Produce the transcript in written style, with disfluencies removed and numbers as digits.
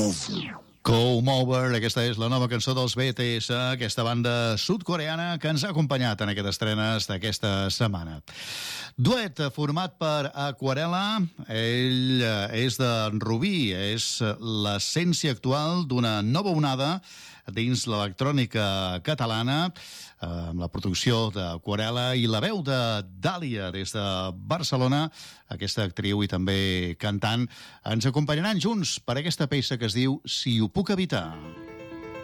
Come Over, aquesta és la nova cançó dels BTS, aquesta banda sud-coreana que ens ha acompanyat en aquestes estrenes d'aquesta setmana. Duet format per Aquarela, ell és de Rubí, és l'essència actual d'una nova onada dins l'electrònica catalana, amb la producció d'Aquarela i la veu de Dàlia des de Barcelona. Aquesta actriu i també cantant ens acompanyaran junts per aquesta peça que es diu Si ho puc evitar.